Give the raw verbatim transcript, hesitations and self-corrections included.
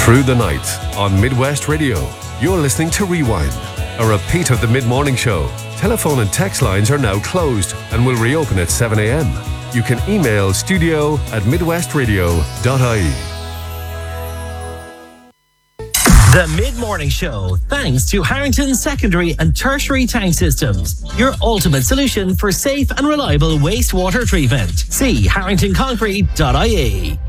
through the night on Midwest Radio. You're listening to Rewind, a repeat of the mid-morning show. Telephone and text lines are now closed and will reopen at seven a.m. You can email studio at midwestradio dot I E. The Mid-Morning Show, thanks to Harrington Secondary and Tertiary Tank Systems, your ultimate solution for safe and reliable wastewater treatment. See harrington concrete dot I E.